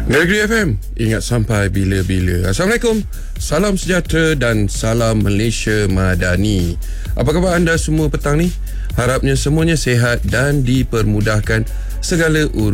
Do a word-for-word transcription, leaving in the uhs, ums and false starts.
Negeri F M, ingat sampai bila-bila. Assalamualaikum, salam sejahtera dan salam Malaysia Madani. Apa khabar anda semua petang ni? Harapnya semuanya sihat dan dipermudahkan segala urusan